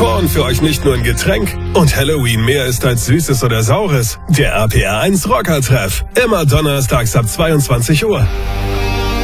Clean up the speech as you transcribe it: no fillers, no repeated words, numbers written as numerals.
Korn für euch nicht nur ein Getränk und Halloween mehr ist als Süßes oder Saures. Der RPR 1 Rocker-Treff. Immer donnerstags ab 22 Uhr.